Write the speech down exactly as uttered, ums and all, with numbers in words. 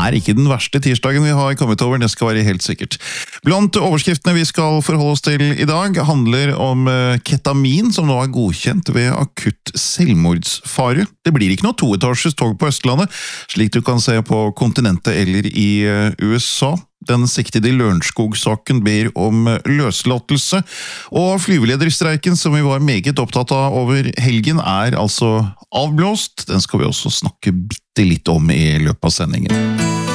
er ikke den verste tirsdagen vi har kommet over, det skal være helt sikkert. Blant overskriftene vi skal forholde oss til i dag handler om ketamin, som nå er godkjent ved akutt selvmordsfare. Det blir ikke noe toetasjes tog på Østlandet, slik du kan se på kontinentet eller i U S A. Den siktede i Lørenskog-saken ber om løslatelse, og flyvelederstreiken, som vi var meget opptatt av over helgen, er altså avblåst. Den skal vi også snakke bitte litt om i løpet av sendingen.